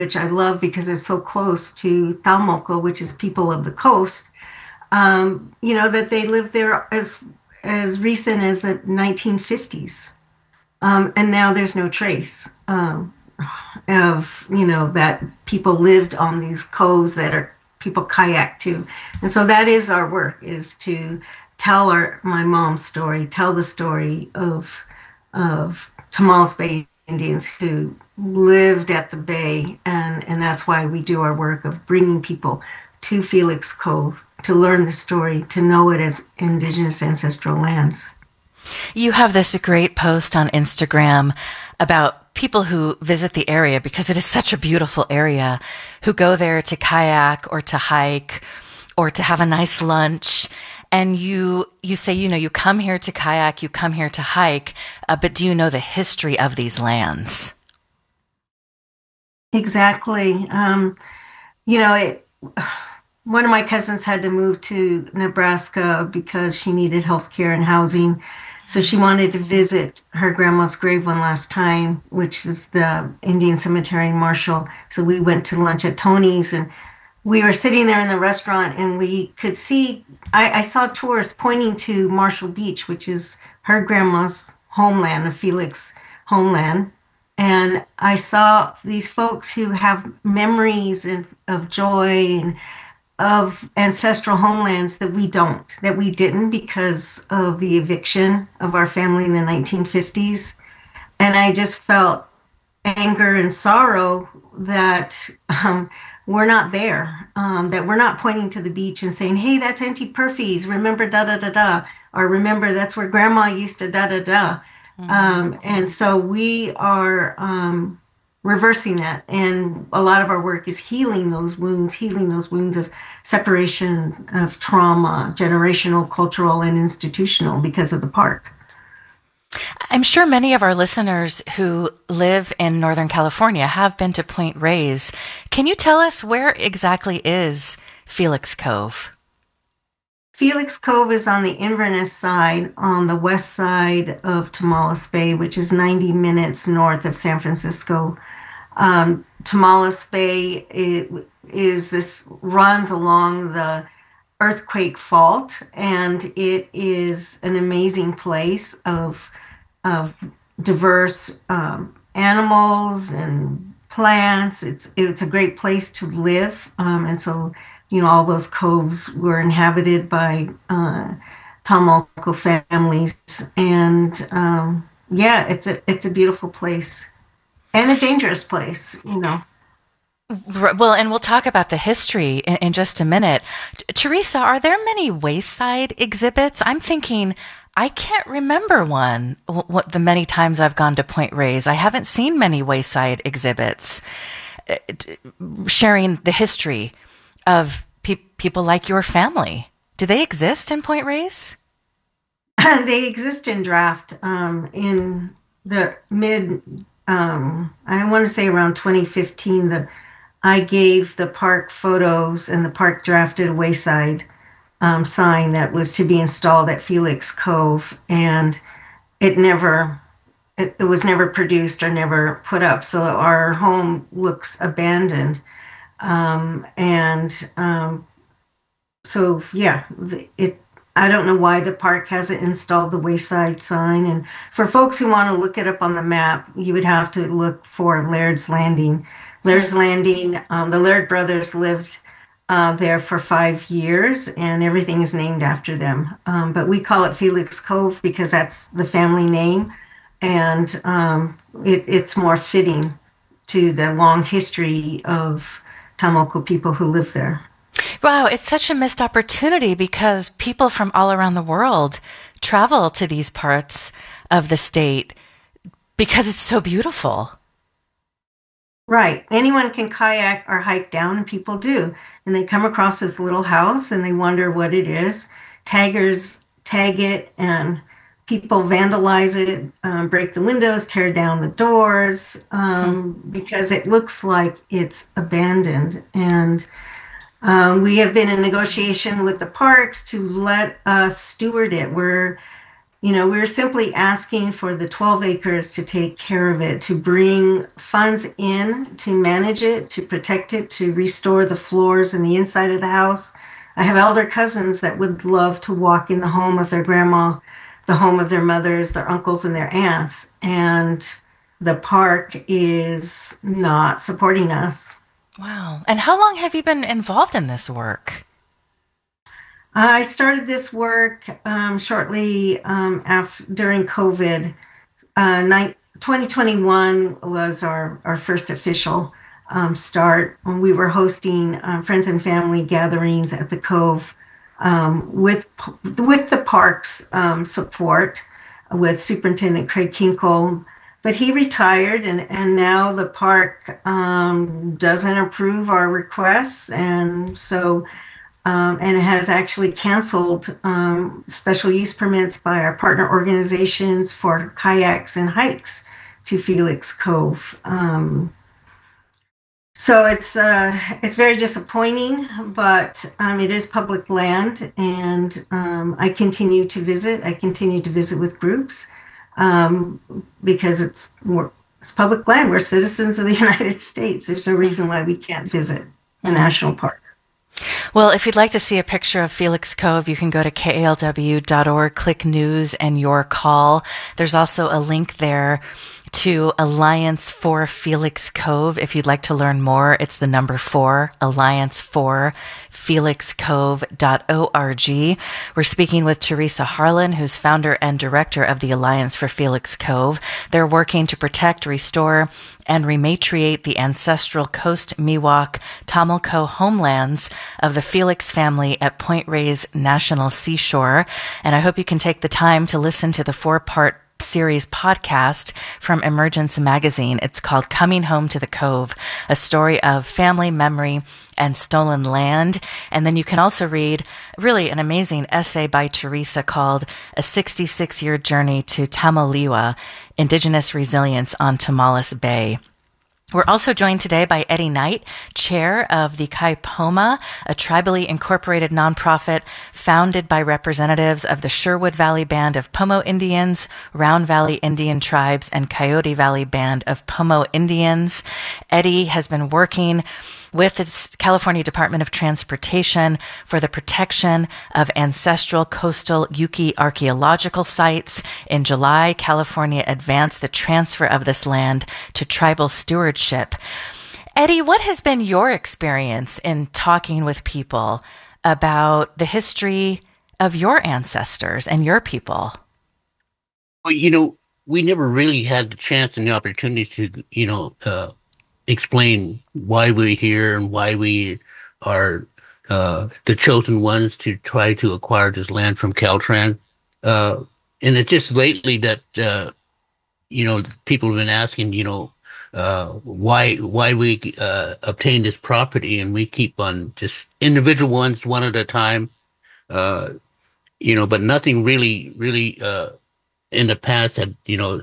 which I love because it's so close to Talmoco, which is people of the coast. That they lived there as recent as the 1950s, and now there's no trace of that people lived on these coves that are people kayak to, and so that is our work, is to tell my mom's story, tell the story of Tomales Bay Indians who lived at the bay, and that's why we do our work of bringing people to Felix Cove to learn the story, to know it as Indigenous ancestral lands. You have this great post on Instagram about people who visit the area because it is such a beautiful area, who go there to kayak or to hike or to have a nice lunch. And you say, you come here to kayak, you come here to hike, but do you know the history of these lands? Exactly. One of my cousins had to move to Nebraska because she needed health care and housing. So she wanted to visit her grandma's grave one last time, which is the Indian Cemetery in Marshall. So we went to lunch at Tony's, and we were sitting there in the restaurant, and we could see, I saw tourists pointing to Marshall Beach, which is her grandma's homeland, of Felix homeland. And I saw these folks who have memories of joy and of ancestral homelands that we didn't because of the eviction of our family in the 1950s. And I just felt anger and sorrow that we're not there, that we're not pointing to the beach and saying, hey, that's Auntie Perfy's, remember da da da da, or remember that's where grandma used to da da da. And so we are reversing that. And a lot of our work is healing those wounds of separation, of trauma, generational, cultural, and institutional, because of the park. I'm sure many of our listeners who live in Northern California have been to Point Reyes. Can you tell us where exactly is Felix Cove? Felix Cove is on the Inverness side, on the west side of Tomales Bay, which is 90 minutes north of San Francisco. Tomales Bay runs along the earthquake fault, and it is an amazing place of diverse animals and plants. It's a great place to live, and so all those coves were inhabited by Tamalco families, and it's a beautiful place and a dangerous place. Well, and we'll talk about the history in just a minute. Teresa, are there many wayside exhibits? I'm thinking, I can't remember one. What the many times I've gone to Point Reyes, I haven't seen many wayside exhibits sharing the history of people like your family. Do they exist in Point Reyes? They exist in draft in the mid, I want to say around 2015. I gave the park photos, and the park drafted a wayside sign that was to be installed at Felix Cove, and it was never produced or never put up. So our home looks abandoned. So yeah, I don't know why the park hasn't installed the wayside sign. And for folks who want to look it up on the map, you would have to look for Laird's Landing. Laird's Landing, the Laird brothers lived there for 5 years, and everything is named after them. But we call it Felix Cove because that's the family name, and it's more fitting to the long history of Tamalco people who live there. Wow, it's such a missed opportunity because people from all around the world travel to these parts of the state because it's so beautiful. Right. Anyone can kayak or hike down, and people do. And they come across this little house and they wonder what it is. Taggers tag it, and people vandalize it, break the windows, tear down the doors, because it looks like it's abandoned. And we have been in negotiation with the parks to let us steward it. We're simply asking for the 12 acres to take care of it, to bring funds in, to manage it, to protect it, to restore the floors and the inside of the house. I have elder cousins that would love to walk in the home of their grandma, the home of their mothers, their uncles, and their aunts. And the park is not supporting us. Wow. And how long have you been involved in this work? I started this work shortly during COVID. 2021 was our first official start when we were hosting friends and family gatherings at the Cove with the park's support with Superintendent Craig Kinkle. But he retired, and now the park doesn't approve our requests, and so and it has actually canceled special use permits by our partner organizations for kayaks and hikes to Felix Cove. So it's very disappointing, but it is public land, and I continue to visit. I continue to visit with groups because it's public land. We're citizens of the United States. There's no reason why we can't visit a national park. Well, if you'd like to see a picture of Felix Cove, you can go to kalw.org, click news and your call. There's also a link there to Alliance for Felix Cove. If you'd like to learn more, it's the number 4, Alliance for felixcove.org. We're speaking with Teresa Harlan, who's founder and director of the Alliance for Felix Cove. They're working to protect, restore, and rematriate the ancestral Coast Miwok Tamilco homelands of the Felix family at Point Reyes National Seashore. And I hope you can take the time to listen to the 4-part series podcast from Emergence Magazine. It's called Coming Home to the Cove, a story of family, memory, and stolen land. And then you can also read really an amazing essay by Teresa called A 66-Year Journey to Tamaliwa, Indigenous Resilience on Tomales Bay. We're also joined today by Eddie Knight, chair of the Kaipoma, a tribally incorporated nonprofit founded by representatives of the Sherwood Valley Band of Pomo Indians, Round Valley Indian Tribes, and Coyote Valley Band of Pomo Indians. Eddie has been working with the California Department of Transportation for the protection of ancestral coastal Yuki archaeological sites. In July, California advanced the transfer of this land to tribal stewardship. Eddie, what has been your experience in talking with people about the history of your ancestors and your people? Well, we never really had the chance and the opportunity to, explain why we're here and why we are the chosen ones to try to acquire this land from Caltrans. And it's just lately that people have been asking, why we obtained this property, and we keep on just individual ones one at a time, but nothing really in the past had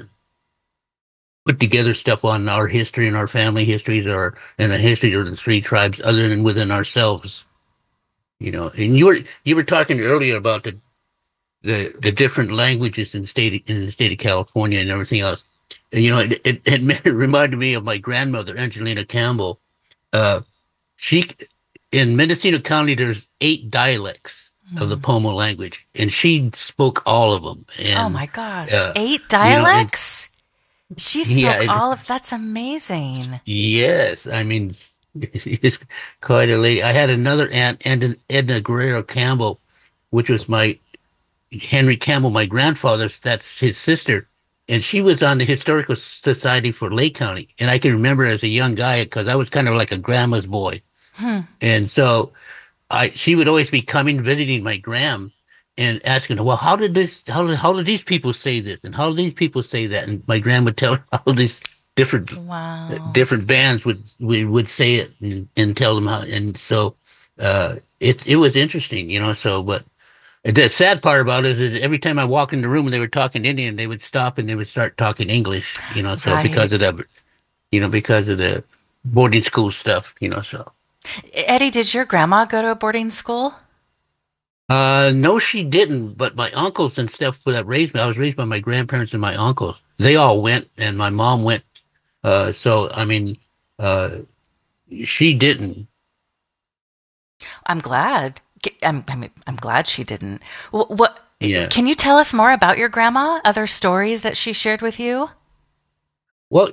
put together stuff on our history and our family histories and the history of the 3 tribes other than within ourselves. And you were talking earlier about the different languages in the state of California and everything else. And, it reminded me of my grandmother, Angelina Campbell. She in Mendocino County, there's 8 dialects of the Pomo language, and she spoke all of them. And, oh my gosh, 8 dialects? She spoke all of that's amazing. Yes, I mean, it's quite a lady. I had another aunt, Edna Guerrero Campbell, which was my Henry Campbell, my grandfather's. That's his sister, and she was on the Historical Society for Lake County. And I can remember as a young guy because I was kind of like a grandma's boy, and so she would always be coming visiting my gram. And asking her, well, how did these people say this, and how do these people say that? And my grandma would tell her all these different bands would say it and tell them how. And so it was interesting, So, but the sad part about it is that every time I walk in the room and they were talking Indian, they would stop and they would start talking English, So right. because of the boarding school stuff, So. Eddie, did your grandma go to a boarding school? No, she didn't. But my uncles and stuff that raised me, I was raised by my grandparents and my uncles. They all went, and my mom went. So I mean, uh, she didn't. I'm glad. I'm glad she didn't. What Yeah. can you tell us more about your grandma? Other stories that she shared with you? Well,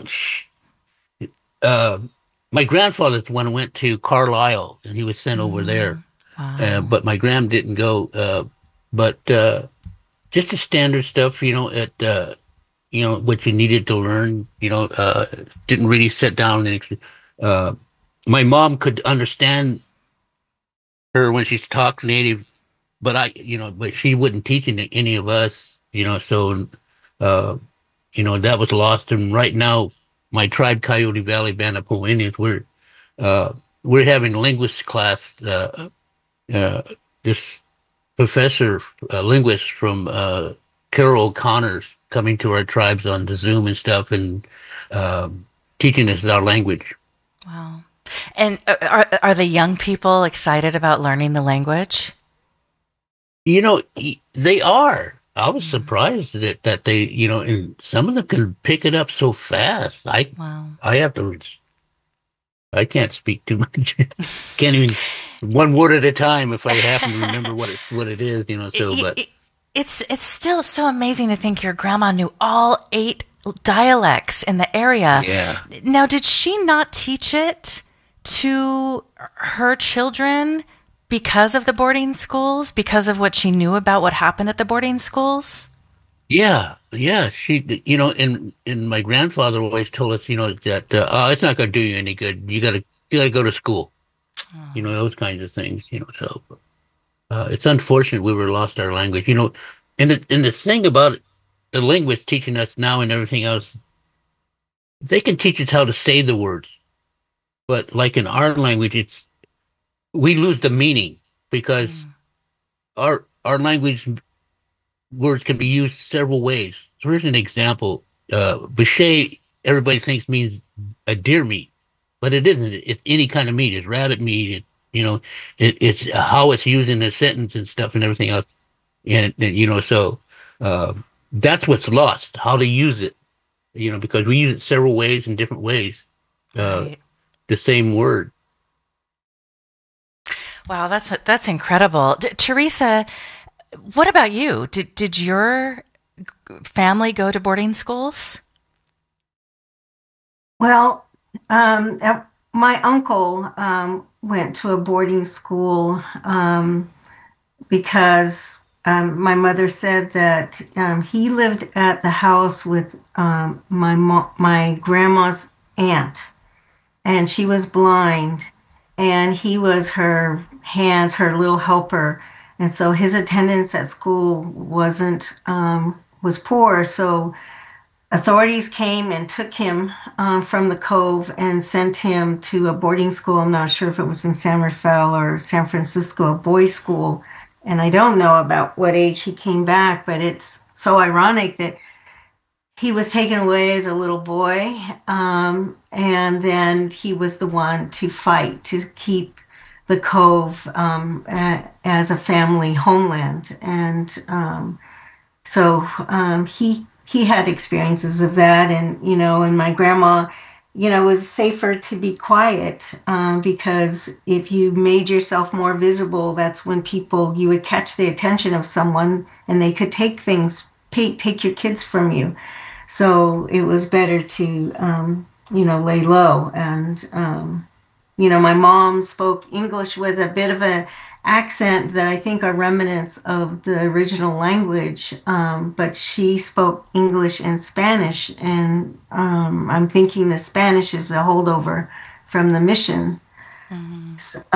uh, my grandfather's one who went to Carlisle, and he was sent over there. Mm, wow. But my gram didn't go. But just the standard stuff, what you needed to learn. Didn't really sit down and. Uh, my mom could understand her when she's talked native, but she wouldn't teach any of us. So uh, that was lost. And right now, my tribe, Coyote Valley Band of Poe Indians, uh, we're having linguist class. Uh, this professor, linguist from Carol O'Connor's coming to our tribes on the Zoom and stuff, and teaching us our language. Wow. And are the young people excited about learning the language? They are. I was Mm, surprised that they, and some of them can pick it up so fast. wow. I have to. I can't speak too much. Can't even one word at a time if I happen to remember what it is. So, It, but it, it's still so amazing to think your grandma knew all eight dialects in the area. yeah. Now, did she not teach it to her children because of the boarding schools, because of what she knew about what happened at the boarding schools? Yeah, yeah. And my grandfather always told us, that oh, it's not going to do you any good. You gotta go to school. Those kinds of things. So it's unfortunate we were lost our language. And the thing about it, the linguists teaching us now and everything else, they can teach us how to say the words, but like in our language, we lose the meaning because Mm, our language words can be used several ways. So here's an example. Boucher, everybody thinks means a deer meat, but it isn't. It's any kind of meat. It's rabbit meat. It's how it's used in a sentence and stuff and everything else. So uh, that's what's lost, how to use it, because we use it several ways in different ways. Uh, right. the same word. Wow, that's incredible. Teresa, what about you? Did your family go to boarding schools? Well, my uncle went to a boarding school because my mother said that he lived at the house with my grandma's aunt, and she was blind, and he was her hands, her little helper, and so his attendance at school was poor. So authorities came and took him from the Cove and sent him to a boarding school. I'm not sure if it was in San Rafael or San Francisco, a boys' school. And I don't know about what age he came back, but it's so ironic that he was taken away as a little boy. And then he was the one to fight to keep the Cove as a family homeland. And he had experiences of that, and my grandma, it was safer to be quiet because if you made yourself more visible, that's when you would catch the attention of someone, and they could take your kids from you. So it was better to, lay low. And my mom spoke English with a bit of an accent that I think are remnants of the original language, but she spoke English and Spanish, and I'm thinking the Spanish is a holdover from the mission. Mm-hmm.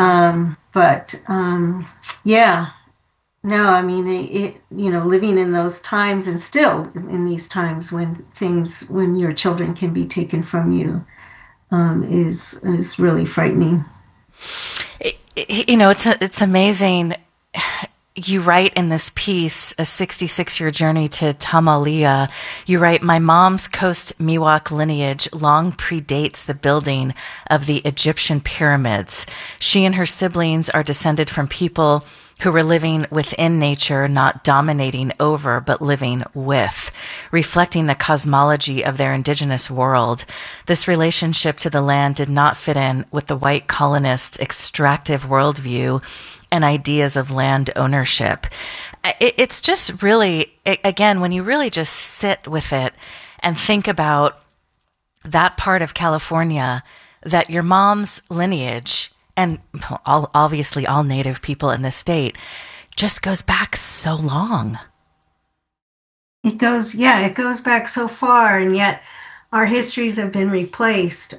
But yeah, no, I mean living in those times and still in these times when your children can be taken from you is really frightening. It's amazing. you write in this piece, A 66-Year Journey to Tamalia, you write, my mom's Coast Miwok lineage long predates the building of the Egyptian pyramids. She and her siblings are descended from people who were living within nature, not dominating over, but living with, reflecting the cosmology of their indigenous world. This relationship to the land did not fit in with the white colonists' extractive worldview and ideas of land ownership. It's just really, again, when you really just sit with it and think about that part of California, that your mom's lineage, and obviously all Native people in this state, just goes back so long. It goes back so far, and yet our histories have been replaced,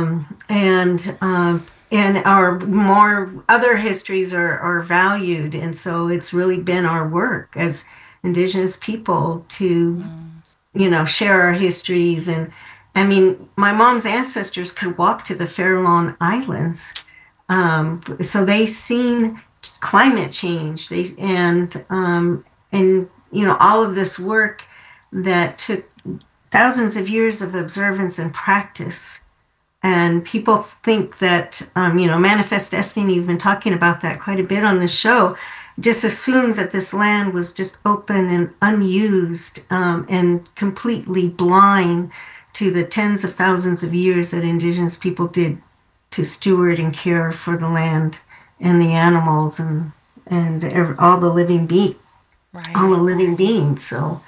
and our more other histories are valued, and so it's really been our work as Indigenous people to, share our histories. And I mean, my mom's ancestors could walk to the Farallon Islands, so they seen climate change. All of this work that took thousands of years of observance and practice. And people think that, manifest destiny, you've been talking about that quite a bit on the show, just assumes that this land was just open and unused, and completely blind to the tens of thousands of years that Indigenous people did to steward and care for the land and the animals and all the living all the living beings. So,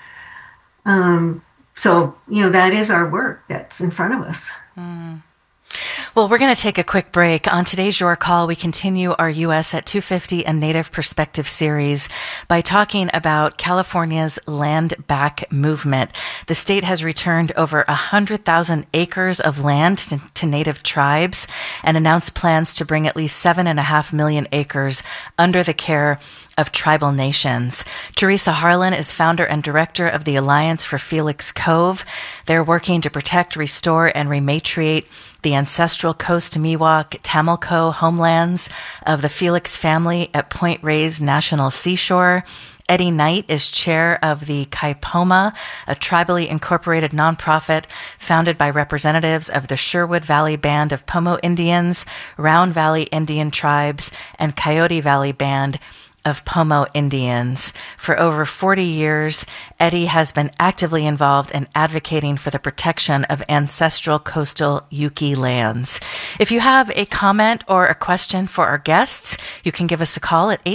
that is our work that's in front of us. Mm. Well, we're going to take a quick break. On today's Your Call, we continue our U.S. at 250 and Native Perspective series by talking about California's land back movement. The state has returned over 100,000 acres of land to Native tribes and announced plans to bring at least 7.5 million acres under the care of tribal nations. Teresa Harlan is founder and director of the Alliance for Felix Cove. They're working to protect, restore, and rematriate the ancestral Coast Miwok Tamilco homelands of the Felix family at Point Reyes National Seashore. Eddie Knight is chair of the Kaipoma, a tribally incorporated nonprofit founded by representatives of the Sherwood Valley Band of Pomo Indians, Round Valley Indian Tribes, and Coyote Valley Band of Pomo Indians. For over 40 years, Eddie has been actively involved in advocating for the protection of ancestral coastal Yuki lands. If you have a comment or a question for our guests, you can give us a call at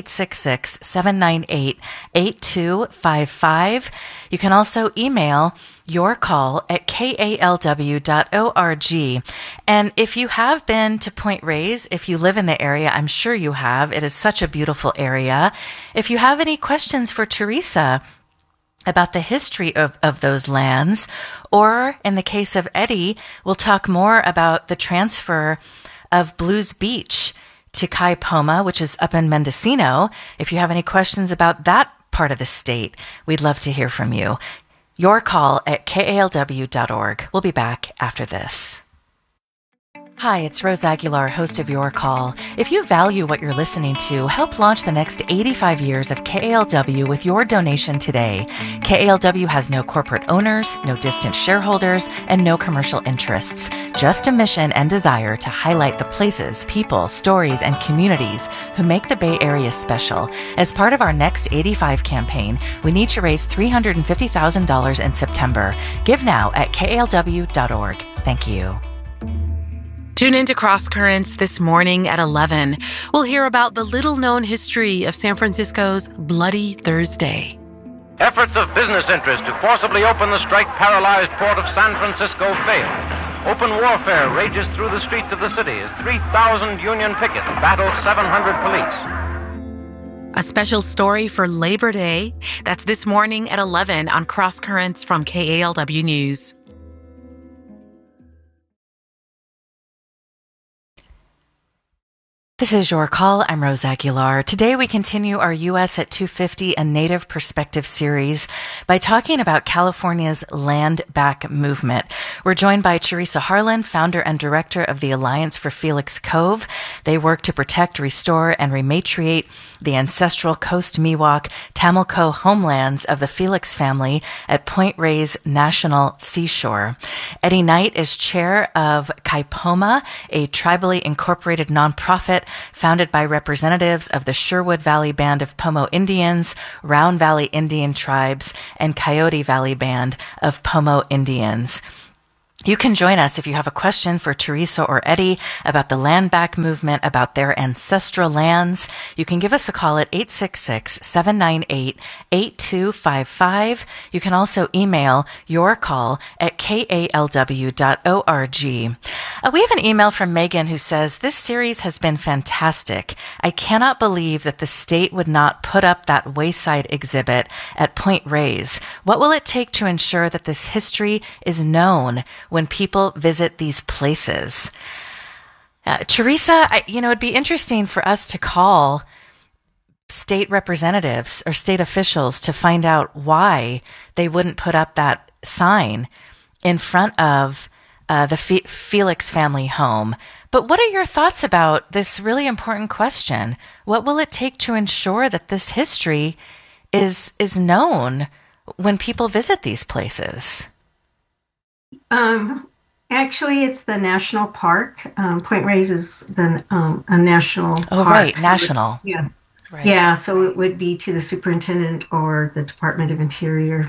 866-798-8255. You can also email your call at kalw.org. And if you have been to Point Reyes, if you live in the area, I'm sure you have. It is such a beautiful area. If you have any questions for Teresa about the history of those lands, or in the case of Eddie, we'll talk more about the transfer of Blues Beach to Kaipoma, which is up in Mendocino. If you have any questions about that part of the state, we'd love to hear from you. Your call at kalw.org. We'll be back after this. Hi, it's Rose Aguilar, host of Your Call. If you value what you're listening to, help launch the next 85 years of KALW with your donation today. KALW has no corporate owners, no distant shareholders, and no commercial interests. Just a mission and desire to highlight the places, people, stories, and communities who make the Bay Area special. As part of our Next 85 campaign, we need to raise $350,000 in September. Give now at kalw.org. Thank you. Tune into Cross Currents this morning at 11. We'll hear about the little-known history of San Francisco's Bloody Thursday. Efforts of business interests to forcibly open the strike-paralyzed port of San Francisco fail. Open warfare rages through the streets of the city as 3,000 Union pickets battle 700 police. A special story for Labor Day. That's this morning at 11 on Cross Currents from KALW News. This is Your Call. I'm Rose Aguilar. Today we continue our U.S. at 250, a Native Perspective series by talking about California's Land Back movement. We're joined by Teresa Harlan, founder and director of the Alliance for Felix Cove. They work to protect, restore, and rematriate the ancestral Coast Miwok Tamilco homelands of the Felix family at Point Reyes National Seashore. Eddie Knight is chair of Kaipoma, a tribally incorporated nonprofit founded by representatives of the Sherwood Valley Band of Pomo Indians, Round Valley Indian Tribes, and Coyote Valley Band of Pomo Indians. You can join us if you have a question for Teresa or Eddie about the Land Back movement, about their ancestral lands. You can give us a call at 866-798-8255. You can also email your call at kalw.org. We have an email from Megan who says, "This series has been fantastic. I cannot believe that the state would not put up that wayside exhibit at Point Reyes. What will it take to ensure that this history is known when people visit these places?" Teresa, it'd be interesting for us to call state representatives or state officials to find out why they wouldn't put up that sign in front of the Felix family home. But what are your thoughts about this really important question? What will it take to ensure that this history is known when people visit these places? Actually, it's the national park. Point Reyes is a national park. Oh, right, so national. Yeah. Right. Yeah, so it would be to the superintendent or the Department of Interior.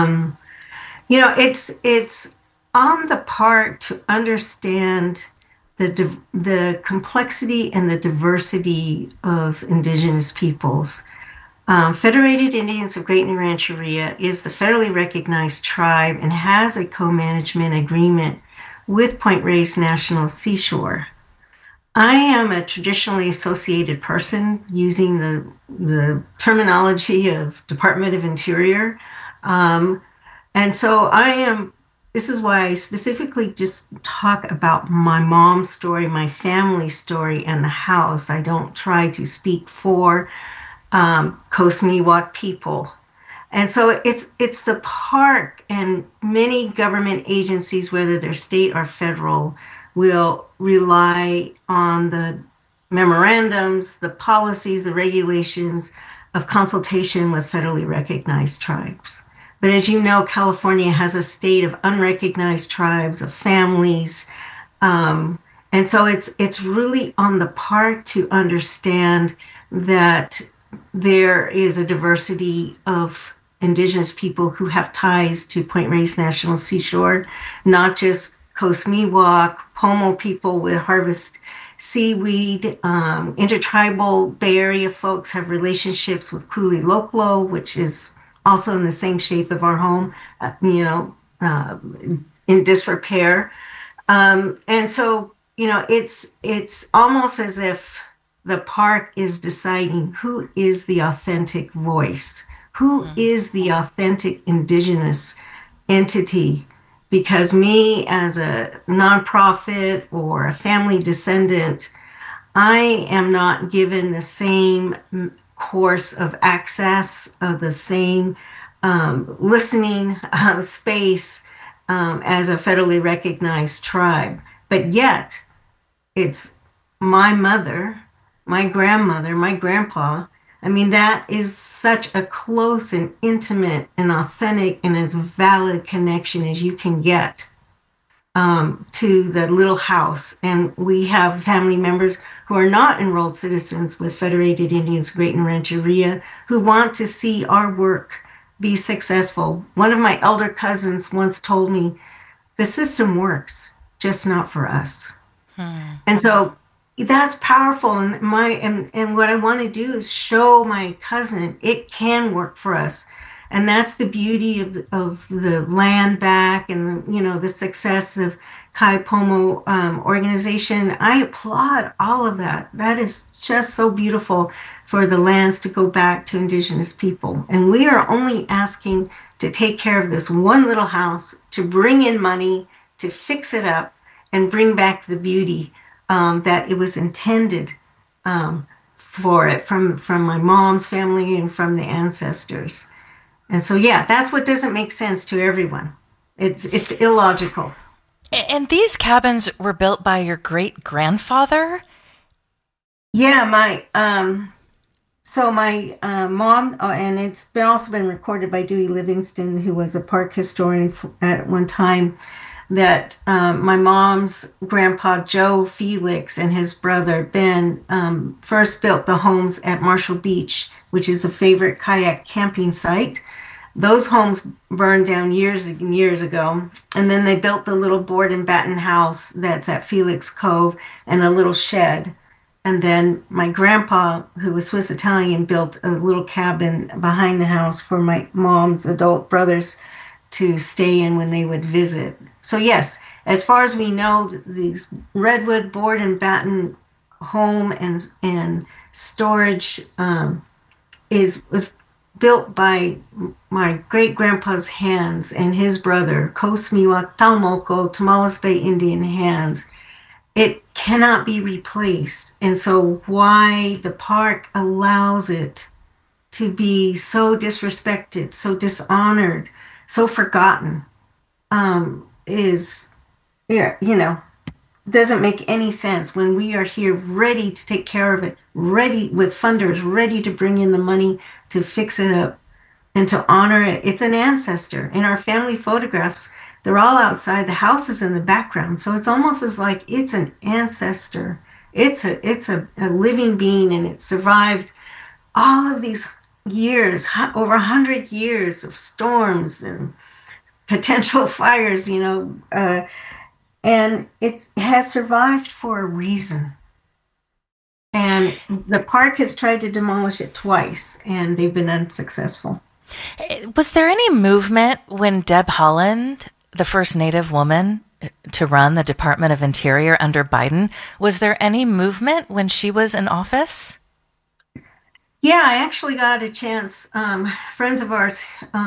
It's on the park to understand the complexity and the diversity of indigenous peoples. Federated Indians of Great New Rancheria is the federally recognized tribe and has a co-management agreement with Point Reyes National Seashore. I am a traditionally associated person using the terminology of Department of Interior. And so this is why I specifically just talk about my mom's story, my family story, and the house. I don't try to speak for Coast Miwok people. And so it's the park, and many government agencies, whether they're state or federal, will rely on the memorandums, the policies, the regulations of consultation with federally recognized tribes. But as you know, California has a state of unrecognized tribes, of families. And so it's really on the park to understand that there is a diversity of indigenous people who have ties to Point Reyes National Seashore, not just Coast Miwok, Pomo people would harvest seaweed. Intertribal Bay Area folks have relationships with Kuli Loklo, which is also in the same shape of our home, in disrepair. And so, it's almost as if the park is deciding who is the authentic voice, who is the authentic indigenous entity. Because me, as a nonprofit or a family descendant, I am not given the same course of access, of the same listening space as a federally recognized tribe. But yet, it's my mother, my grandmother, my grandpa. I mean, that is such a close and intimate and authentic and as valid connection as you can get to the little house. And we have family members who are not enrolled citizens with Federated Indians Great New Rancheria who want to see our work be successful. One of my elder cousins once told me, the system works, just not for us. And so that's powerful. And what I want to do is show my cousin it can work for us. And that's the beauty of the Land Back and the success of Kaipoma organization. I applaud all of that. That is just so beautiful for the lands to go back to indigenous people. And we are only asking to take care of this one little house, to bring in money, to fix it up and bring back the beauty that it was intended for it from my mom's family and from the ancestors. And so, yeah, that's what doesn't make sense to everyone. It's illogical. And these cabins were built by your great grandfather? Yeah, my mom, and it's been also been recorded by Dewey Livingston, who was a park historian at one time, that my mom's grandpa Joe Felix and his brother Ben first built the homes at Marshall Beach, which is a favorite kayak camping site. Those homes burned down years and years ago, and then they built the little board and batten house that's at Felix Cove and a little shed. And then my grandpa, who was Swiss Italian, built a little cabin behind the house for my mom's adult brothers to stay in when they would visit. So yes, as far as we know, these redwood board and batten home and storage was built by my great grandpa's hands and his brother, Kos Miwok Talmoko, Tamales Bay Indian hands. It cannot be replaced. And so why the park allows it to be so disrespected, so dishonored, so forgotten, is, yeah, doesn't make any sense when we are here ready to take care of it, ready with funders, ready to bring in the money to fix it up and to honor it. It's an ancestor. In our family photographs, they're all outside. The house is in the background. So it's almost as like it's an ancestor. It's a living being, and it survived all of these years, over 100 years of storms and potential fires, and it has survived for a reason. And the park has tried to demolish it twice, and they've been unsuccessful. Was there any movement when Deb Haaland, the first Native woman to run the Department of Interior under Biden, was there any movement when she was in office? Yeah, I actually got a chance. Friends of ours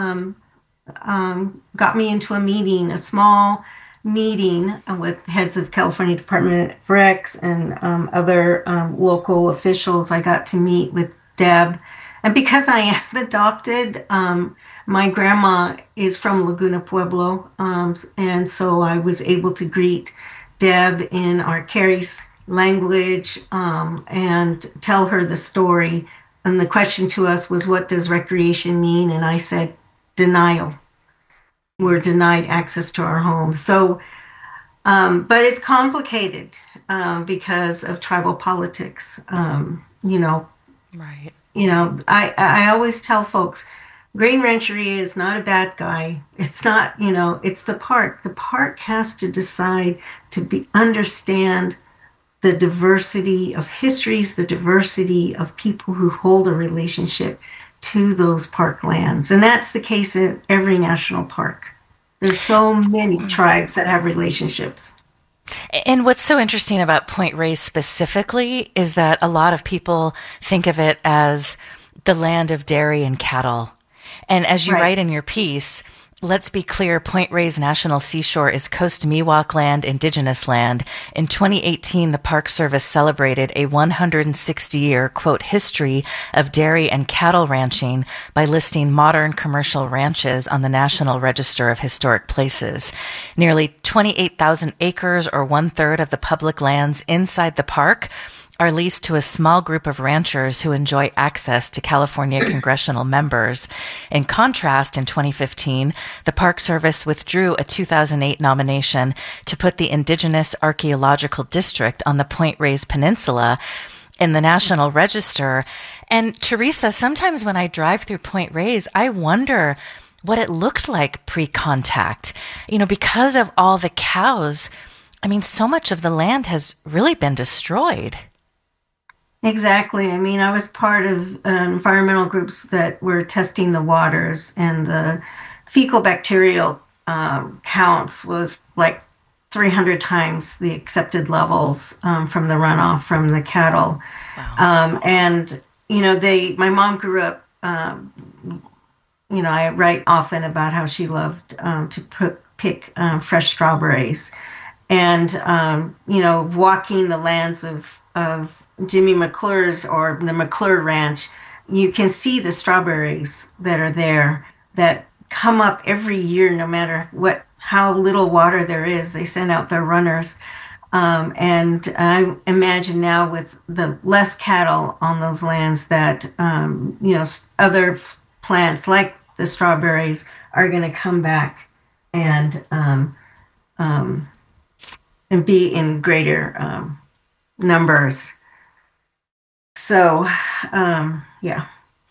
got me into a meeting, a small meeting with heads of California Department of Recs and other local officials. I got to meet with Deb. And because I am adopted, my grandma is from Laguna Pueblo. And so I was able to greet Deb in our Carrie's language and tell her the story. And the question to us was, what does recreation mean? And I said, denial. We're denied access to our home. So, but it's complicated because of tribal politics. Right. I always tell folks, Grain Rancheria is not a bad guy. It's not, it's the park. The park has to decide to understand the diversity of histories, the diversity of people who hold a relationship to those park lands. And that's the case at every national park. There's so many tribes that have relationships. And what's so interesting about Point Reyes specifically is that a lot of people think of it as the land of dairy and cattle. And as you write in your piece, let's be clear, Point Reyes National Seashore is Coast Miwok land, indigenous land. In 2018, the Park Service celebrated a 160-year, quote, history of dairy and cattle ranching by listing modern commercial ranches on the National Register of Historic Places. Nearly 28,000 acres, or 1/3 of the public lands inside the park, are leased to a small group of ranchers who enjoy access to California congressional members. In contrast, in 2015, the Park Service withdrew a 2008 nomination to put the Indigenous Archaeological District on the Point Reyes Peninsula in the National Register. And Teresa, sometimes when I drive through Point Reyes, I wonder what it looked like pre-contact. Because of all the cows, so much of the land has really been destroyed. Exactly. I was part of environmental groups that were testing the waters, and the fecal bacterial counts was like 300 times the accepted levels from the runoff from the cattle. Wow. My mom grew up, I write often about how she loved to pick fresh strawberries. And, walking the lands of of Jimmy McClure's or the McClure Ranch, you can see the strawberries that are there that come up every year, no matter how little water there is. They send out their runners. And I imagine now with the less cattle on those lands that, other plants like the strawberries are going to come back and um, and be in greater numbers. So, yeah.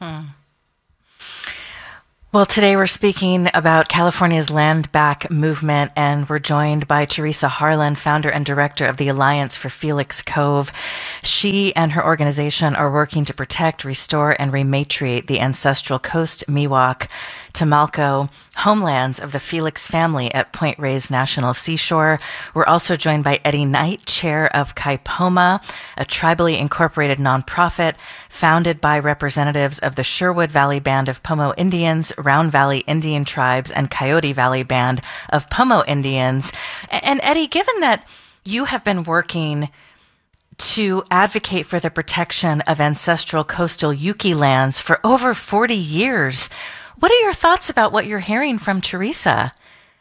Well, today we're speaking about California's Land Back movement, and we're joined by Teresa Harlan, founder and director of the Alliance for Felix Cove. She and her organization are working to protect, restore, and rematriate the ancestral Coast Miwok, Tamalco homelands of the Felix family at Point Reyes National Seashore. We're also joined by Eddie Knight, chair of Kaipoma, a tribally incorporated nonprofit founded by representatives of the Sherwood Valley Band of Pomo Indians, Round Valley Indian Tribes, and Coyote Valley Band of Pomo Indians. And Eddie, given that you have been working to advocate for the protection of ancestral coastal Yuki lands for over 40 years, what are your thoughts about what you're hearing from Teresa?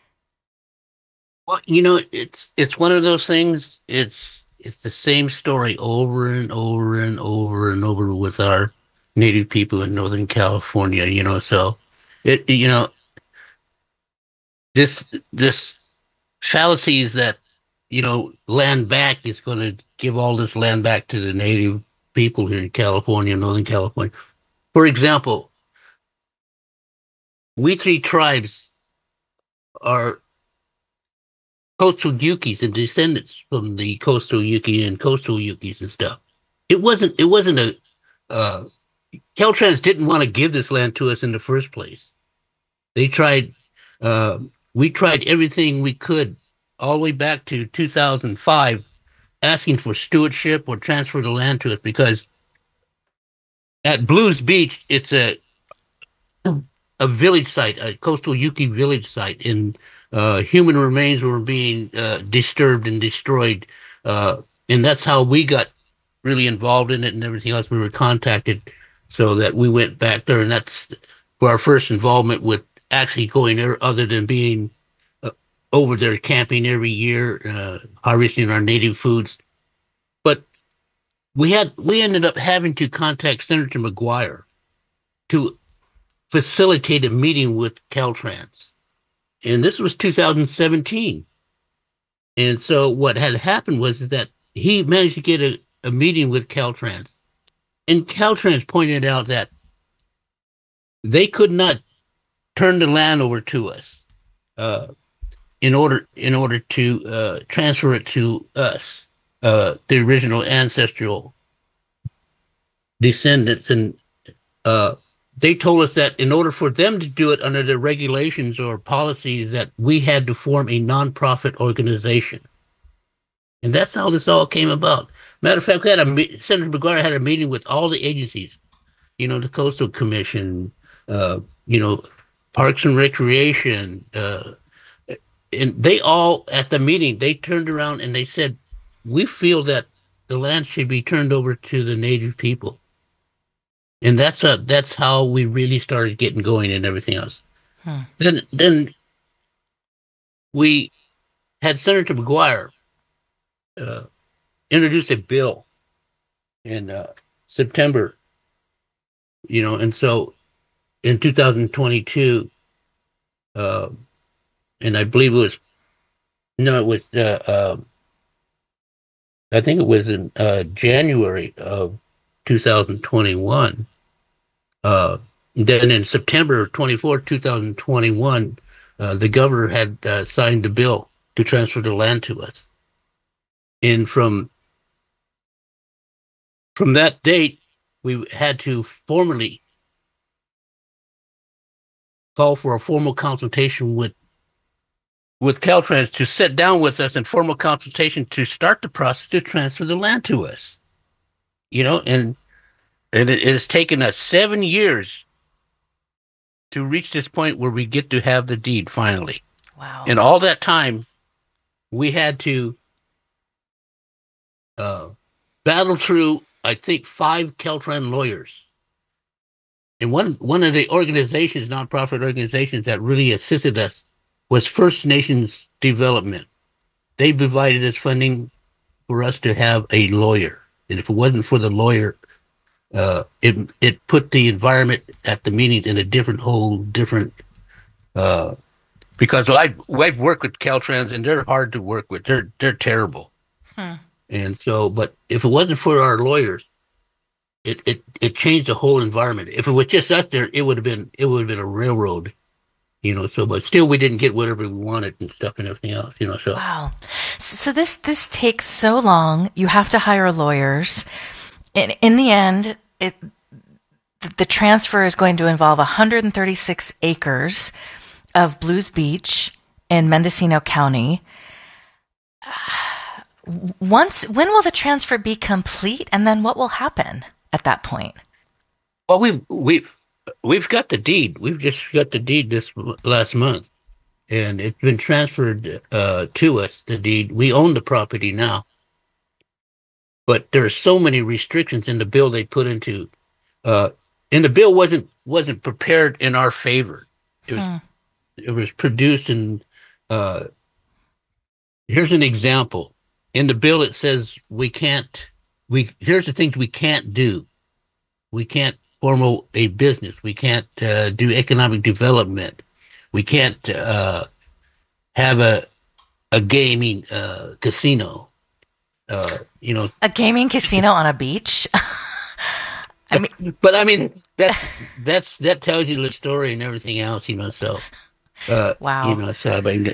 Well, it's one of those things. It's the same story over and over and over and over with our native people in Northern California. So this fallacy is that land back is going to give all this land back to the native people here in California, Northern California. For example, we three tribes are coastal Yukis and descendants from the coastal Yuki and coastal Yukis and stuff. It wasn't Caltrans didn't want to give this land to us in the first place. They tried, we tried everything we could all the way back to 2005, asking for stewardship or transfer the land to us, because at Blues Beach, it's a village site, a coastal Yuki village site, and human remains were being disturbed and destroyed. And that's how we got really involved in it and everything else. We were contacted so that we went back there, and that's our first involvement with actually going there, other than being over there camping every year, harvesting our native foods. But we ended up having to contact Senator McGuire to facilitate a meeting with Caltrans. And this was 2017. And so what had happened was that he managed to get a meeting with Caltrans. And Caltrans pointed out that they could not turn the land over to us in order to transfer it to us, the original ancestral descendants. And they told us that in order for them to do it under the regulations or policies, that we had to form a nonprofit organization. And that's how this all came about. Matter of fact, Senator McGuire had a meeting with all the agencies, the Coastal Commission, Parks and Recreation, and they all, at the meeting, they turned around and they said, we feel that the land should be turned over to the native people. And that's how we really started getting going and everything else. Then we had Senator McGuire introduce a bill in September, and so in 2022, and I believe I think it was in January of 2021. Then in September 24, 2021, the governor had signed a bill to transfer the land to us. And from that date, we had to formally call for a formal consultation with Caltrans to sit down with us in formal consultation to start the process to transfer the land to us. And it has taken us 7 years to reach this point where we get to have the deed finally. Wow. And all that time, we had to battled through, I think, 5 Caltrans lawyers. And one of the organizations, nonprofit organizations that really assisted us was First Nations Development. They provided us funding for us to have a lawyer. And if it wasn't for the lawyer, it put the environment at the meetings in a whole different. Because I've worked with Caltrans and they're hard to work with. They're terrible. And so, but if it wasn't for our lawyers, it changed the whole environment. If it was just us there, it would have been a railroad, So, but still, we didn't get whatever we wanted and stuff and everything else, So Wow. So this takes so long. You have to hire lawyers. In the end, the transfer is going to involve 136 acres of Blues Beach in Mendocino County. When will the transfer be complete, and then what will happen at that point? Well, we've got the deed. We've just got the deed this last month, and it's been transferred to us. The deed. We own the property now, but there are so many restrictions in the bill they put into. And the bill wasn't prepared in our favor. It was produced in. Here's an example. In the bill, it says here's the things we can't do. We can't form a business. We can't do economic development. We can't have a gaming casino. A gaming casino on a beach. But I mean, that tells you the story and everything else, So, wow. So I mean,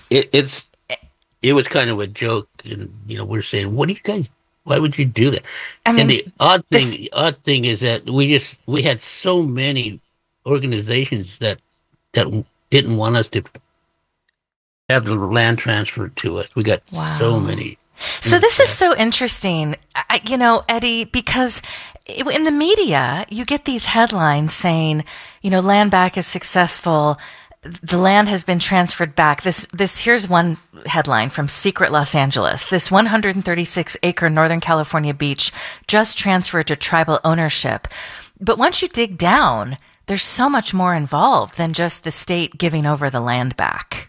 it was kind of a joke, and we're saying, "What do you guys? Why would you do that?" I mean, and the odd thing is that we had so many organizations that didn't want us to have the land transferred to us. We got so many. So this is so interesting, Eddie, because in the media you get these headlines saying, land back is successful. The land has been transferred back. Here's one headline from Secret Los Angeles. This 136-acre Northern California beach just transferred to tribal ownership. But once you dig down, there's so much more involved than just the state giving over the land back.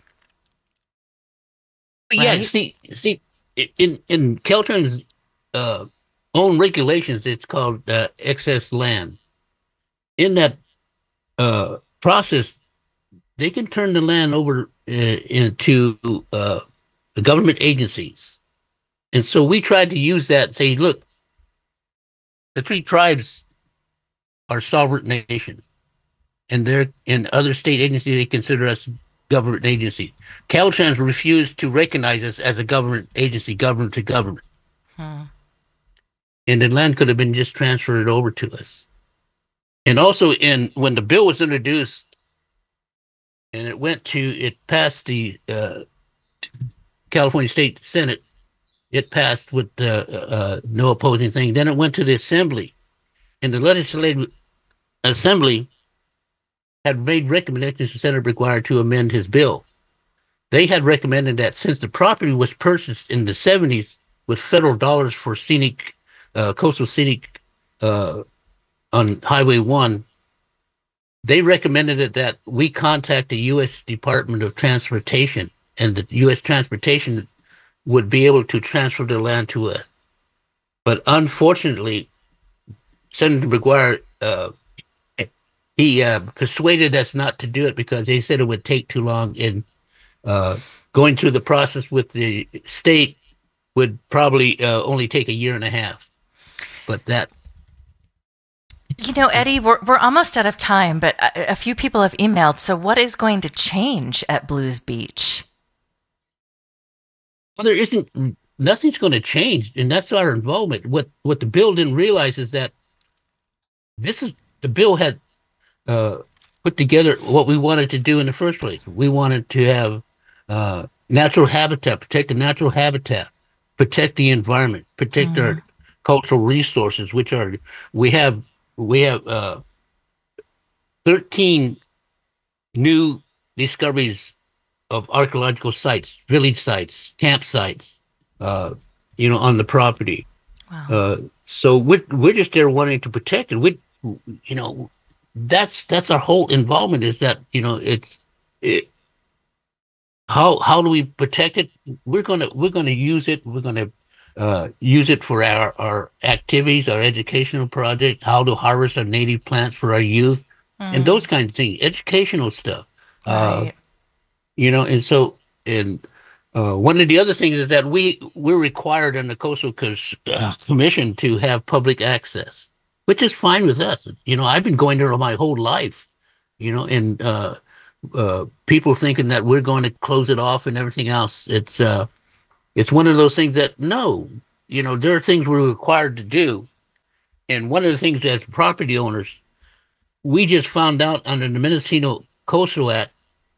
Right? Yeah, see, in Caltrans' own regulations, it's called excess land. In that process, they can turn the land over into the government agencies. And so we tried to use that and say, look, the 3 tribes are sovereign nations. And they're in other state agencies, they consider us government agencies. Caltrans refused to recognize us as a government agency, government to government. And the land could have been just transferred over to us. And also when the bill was introduced, and it passed the California State Senate. It passed with no opposing thing. Then it went to the Assembly, and the Legislative Assembly had made recommendations to Senator McGuire to amend his bill. They had recommended that since the property was purchased in the 70s with federal dollars for coastal scenic on Highway 1, they recommended that we contact the U.S. Department of Transportation, and the U.S. Transportation would be able to transfer the land to us. But unfortunately, Senator McGuire, he persuaded us not to do it because they said it would take too long, and going through the process with the state would probably only take a year and a half. But that... Eddie, we're almost out of time, but a few people have emailed. So what is going to change at Blues Beach? Well, nothing's going to change, and that's our involvement. What the bill didn't realize is that the bill had put together what we wanted to do in the first place. We wanted to have natural habitat, protect the natural habitat, protect the environment, protect our cultural resources, we have 13 new discoveries of archaeological sites, village sites, campsites, on the property. So we're just there wanting to protect it. That's our whole involvement, is that, how do we protect it? We're gonna use it. We're gonna use it for our activities, our educational project, how to harvest our native plants for our youth, and those kinds of things, educational stuff. Right. And so, one of the other things is that we're required in the Coastal Commission to have public access, which is fine with us. I've been going there my whole life, and people thinking that we're going to close it off and everything else. It's one of those things that, no, there are things we're required to do. And one of the things as property owners, we just found out under the Mendocino Coastal Act,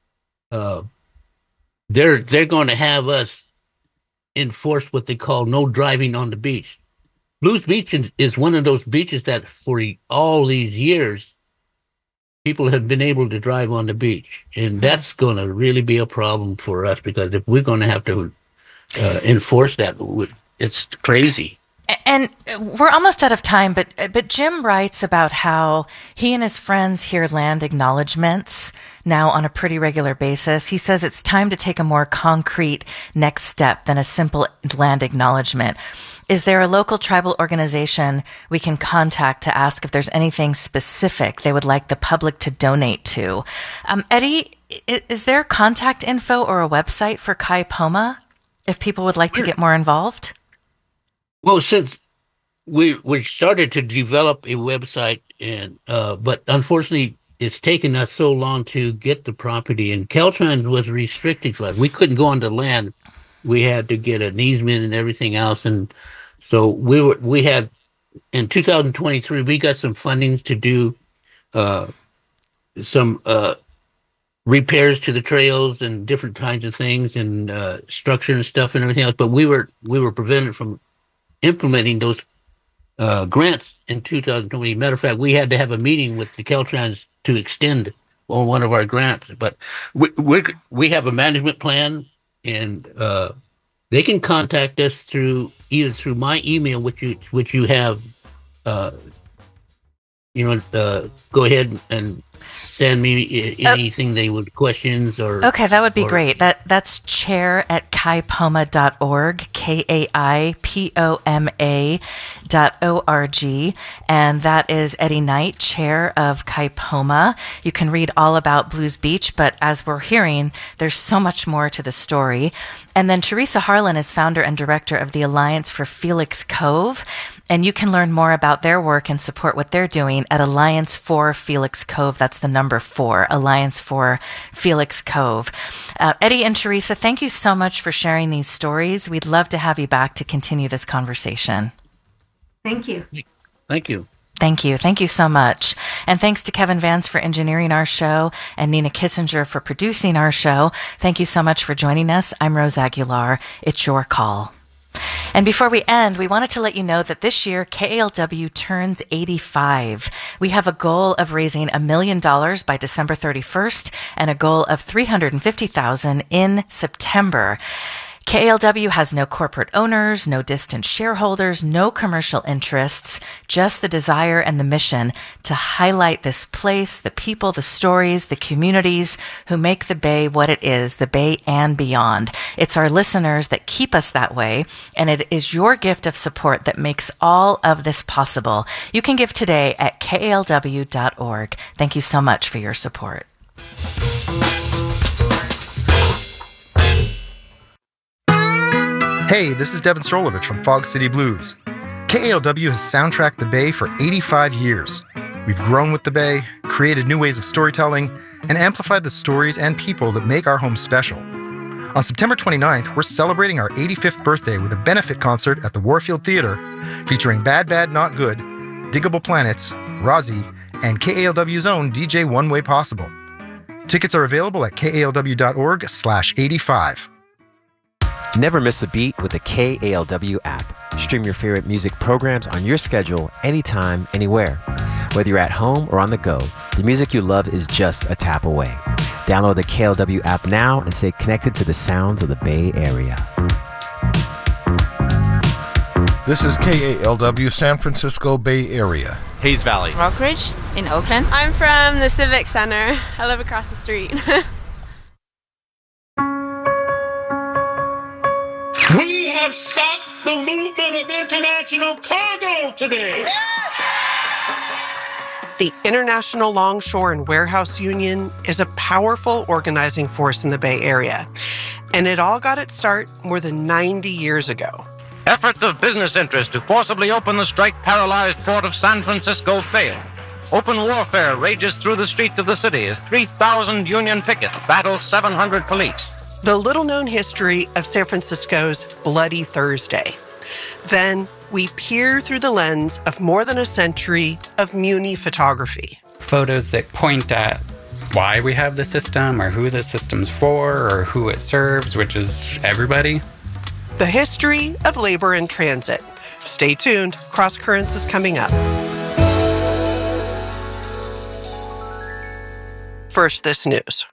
they're going to have us enforce what they call no driving on the beach. Blues Beach is one of those beaches that for all these years, people have been able to drive on the beach. And that's going to really be a problem for us, because if we're going to have to enforce that, it's crazy. And we're almost out of time, but Jim writes about how he and his friends hear land acknowledgments now on a pretty regular basis. He says it's time to take a more concrete next step than a simple land acknowledgement. Is there a local tribal organization we can contact to ask if there's anything specific they would like the public to donate to? Eddie, is there contact info or a website for Kaipoma if people would like to get more involved? Well, since we started to develop a website, but unfortunately, it's taken us so long to get the property, and Caltrans was restricted for us. We couldn't go on the land. We had to get an easement and everything else, and so we had in 2023 we got some fundings to do some repairs to the trails and different kinds of things, and structure and stuff and everything else. But we were prevented from implementing those grants in 2020. Matter of fact, we had to have a meeting with the Caltrans to extend on one of our grants. But we have a management plan, and they can contact us either through my email, which you have. Go ahead and send me anything they would questions or. Okay, that would be great. That's chair@kaipoma.org, KAIPOMA.org, and that is Eddie Knight, chair of Kaipoma. You can read all about Blues Beach, but as we're hearing, there's so much more to the story. And then Teresa Harlan is founder and director of the Alliance for Felix Cove, and you can learn more about their work and support what they're doing at Alliance for Felix Cove. That's the number 4, Alliance for Felix Cove. Eddie and Teresa, thank you so much for sharing these stories. We'd love to have you back to continue this conversation. Thank you. Thank you. Thank you. Thank you so much. And thanks to Kevin Vance for engineering our show and Nina Kissinger for producing our show. Thank you so much for joining us. I'm Rose Aguilar. It's your call. And before we end, we wanted to let you know that this year KALW turns 85. We have a goal of raising $1 million by December 31st and a goal of $350,000 in September. KALW has no corporate owners, no distant shareholders, no commercial interests, just the desire and the mission to highlight this place, the people, the stories, the communities who make the Bay what it is, the Bay and beyond. It's our listeners that keep us that way, and it is your gift of support that makes all of this possible. You can give today at kalw.org. Thank you so much for your support. Hey, this is Devin Strolovich from Fog City Blues. KALW has soundtracked the Bay for 85 years. We've grown with the Bay, created new ways of storytelling, and amplified the stories and people that make our home special. On September 29th, we're celebrating our 85th birthday with a benefit concert at the Warfield Theater featuring Bad Bad Not Good, Diggable Planets, Rozzy, and KALW's own DJ One Way Possible. Tickets are available at kalw.org/85. Never miss a beat with the KALW app. Stream your favorite music programs on your schedule, anytime, anywhere. Whether you're at home or on the go, the music you love is just a tap away. Download the KALW app now and stay connected to the sounds of the Bay Area. This is KALW San Francisco Bay Area. Hayes Valley. Rockridge in Oakland. I'm from the Civic Center. I live across the street. We have stopped the movement of international cargo today. Yes! The International Longshore and Warehouse Union is a powerful organizing force in the Bay Area, and it all got its start more than 90 years ago. Efforts of business interests to forcibly open the strike-paralyzed port of San Francisco fail. Open warfare rages through the streets of the city as 3,000 Union pickets battle 700 police. The little-known history of San Francisco's Bloody Thursday. Then we peer through the lens of more than a century of Muni photography. Photos that point at why we have the system or who the system's for or who it serves, which is everybody. The history of labor and transit. Stay tuned. Cross Currents is coming up. First, this news.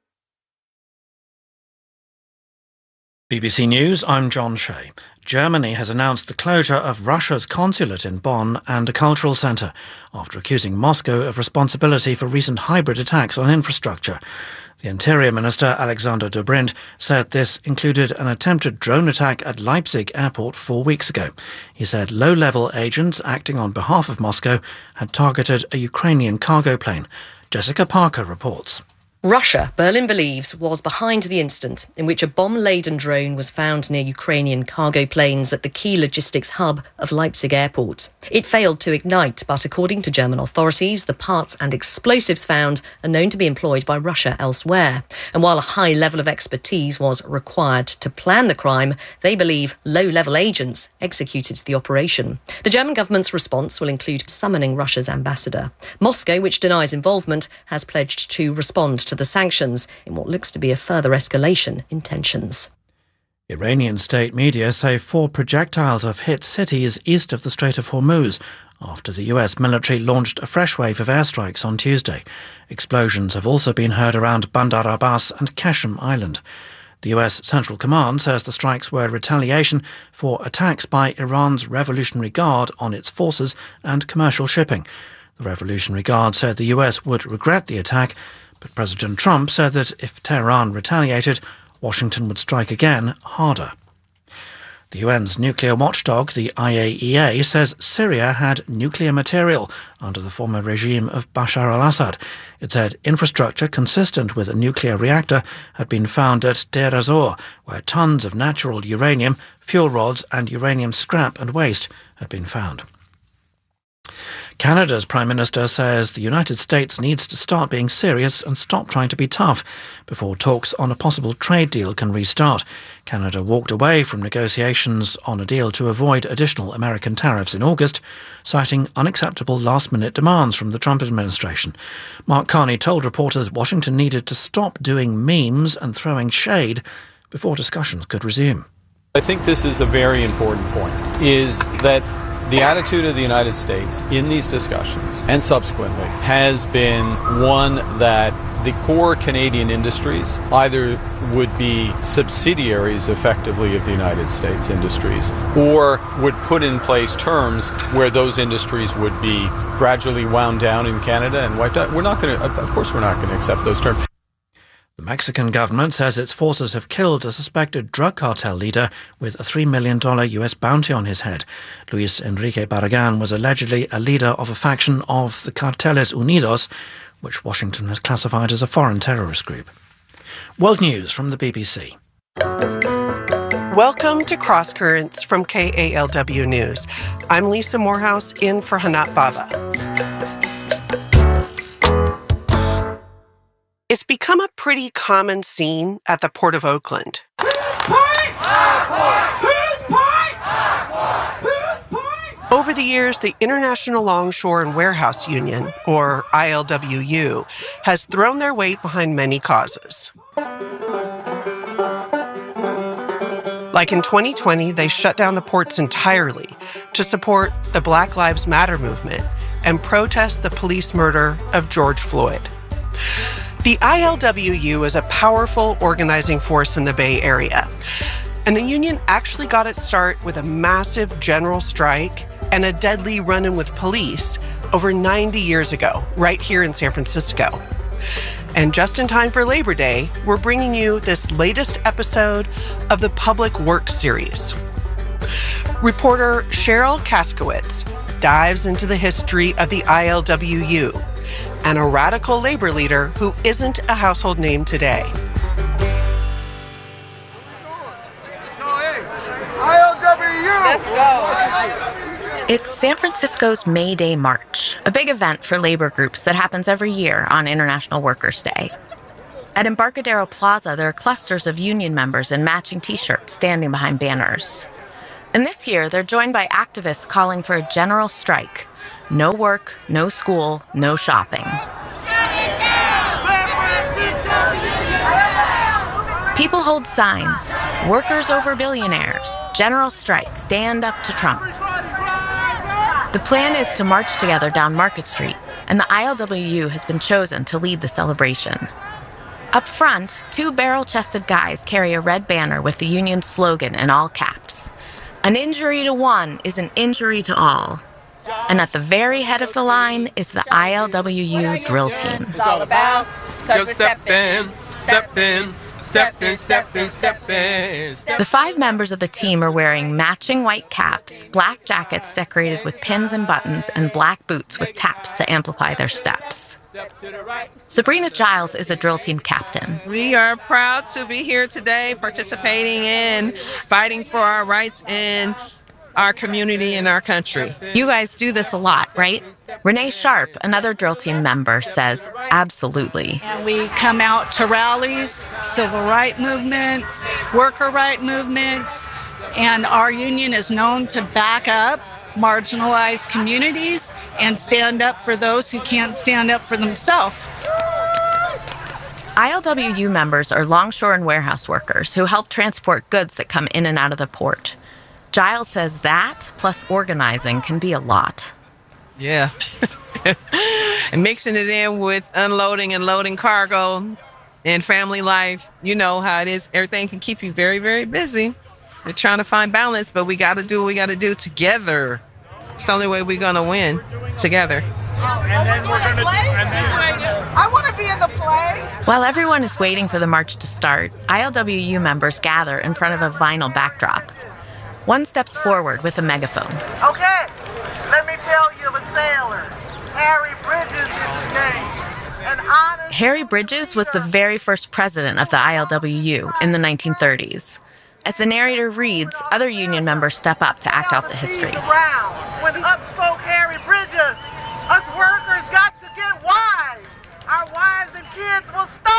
BBC News, I'm John Shea. Germany has announced the closure of Russia's consulate in Bonn and a cultural centre after accusing Moscow of responsibility for recent hybrid attacks on infrastructure. The Interior Minister, Alexander Dobrindt, said this included an attempted drone attack at Leipzig airport 4 weeks ago. He said low-level agents acting on behalf of Moscow had targeted a Ukrainian cargo plane. Jessica Parker reports. Russia, Berlin believes, was behind the incident in which a bomb-laden drone was found near Ukrainian cargo planes at the key logistics hub of Leipzig airport. It failed to ignite, but according to German authorities, the parts and explosives found are known to be employed by Russia elsewhere. And while a high level of expertise was required to plan the crime, they believe low-level agents executed the operation. The German government's response will include summoning Russia's ambassador. Moscow, which denies involvement, has pledged to respond to the sanctions in what looks to be a further escalation in tensions. Iranian state media say 4 projectiles have hit cities east of the Strait of Hormuz after the US military launched a fresh wave of airstrikes on Tuesday. Explosions have also been heard around Bandar Abbas and Qasem Island. The US Central Command says the strikes were retaliation for attacks by Iran's Revolutionary Guard on its forces and commercial shipping. The Revolutionary Guard said the US would regret the attack, but President Trump said that if Tehran retaliated, Washington would strike again harder. The UN's nuclear watchdog, the IAEA, says Syria had nuclear material under the former regime of Bashar al-Assad. It said infrastructure consistent with a nuclear reactor had been found at Deir ez-Zor, where tons of natural uranium, fuel rods and uranium scrap and waste had been found. Canada's Prime Minister says the United States needs to start being serious and stop trying to be tough before talks on a possible trade deal can restart. Canada walked away from negotiations on a deal to avoid additional American tariffs in August, citing unacceptable last-minute demands from the Trump administration. Mark Carney told reporters Washington needed to stop doing memes and throwing shade before discussions could resume. I think this is a very important point, is that the attitude of the United States in these discussions and subsequently has been one that the core Canadian industries either would be subsidiaries effectively of the United States industries or would put in place terms where those industries would be gradually wound down in Canada and wiped out. Of course we're not going to accept those terms. The Mexican government says its forces have killed a suspected drug cartel leader with a $3 million US bounty on his head. Luis Enrique Barragan was allegedly a leader of a faction of the Carteles Unidos, which Washington has classified as a foreign terrorist group. World News from the BBC. Welcome to Cross Currents from KALW News. I'm Lisa Morehouse in for Hanat Baba. It's become a pretty common scene at the Port of Oakland. Over the years, the International Longshore and Warehouse Union, or ILWU, has thrown their weight behind many causes. Like in 2020, they shut down the ports entirely to support the Black Lives Matter movement and protest the police murder of George Floyd. The ILWU is a powerful organizing force in the Bay Area. And the union actually got its start with a massive general strike and a deadly run-in with police over 90 years ago, right here in San Francisco. And just in time for Labor Day, we're bringing you this latest episode of the Public Works series. Reporter Cheryl Kaskowitz dives into the history of the ILWU and a radical labor leader who isn't a household name today. Let's go. It's San Francisco's May Day March, a big event for labor groups that happens every year on International Workers' Day. At Embarcadero Plaza, there are clusters of union members in matching T-shirts standing behind banners. And this year, they're joined by activists calling for a general strike. No work, no school, no shopping. People hold signs. Workers over billionaires. General strike. Stand up to Trump. The plan is to march together down Market Street, and the ILWU has been chosen to lead the celebration. Up front, two barrel-chested guys carry a red banner with the union's slogan in all caps. An injury to one is an injury to all. And at the very head of the line is the ILWU drill team. It's all about, 'cause we step in, step in. Step in, step in, step in. The 5 members of the team are wearing matching white caps, black jackets decorated with pins and buttons, and black boots with taps to amplify their steps. Sabrina Giles is a drill team captain. We are proud to be here today participating in fighting for our rights in our community and our country. You guys do this a lot, right? Renee Sharp, another drill team member, says absolutely. And we come out to rallies, civil rights movements, worker rights movements, and our union is known to back up marginalized communities and stand up for those who can't stand up for themselves. ILWU members are longshore and warehouse workers who help transport goods that come in and out of the port. Giles says that, plus organizing, can be a lot. Yeah. And mixing it in with unloading and loading cargo and family life, you know how it is. Everything can keep you very, very busy. We're trying to find balance, but we got to do what we got to do together. It's the only way we're going to win, together. And then we're going to I want to be in the play. While everyone is waiting for the march to start, ILWU members gather in front of a vinyl backdrop. One steps forward with a megaphone. Okay, let me tell you of a sailor. Harry Bridges is his name. An honest... Harry Bridges was the very first president of the ILWU in the 1930s. As the narrator reads, other union members step up to act out the history. When up spoke Harry Bridges, us workers got to get wise. Our wives and kids will starve.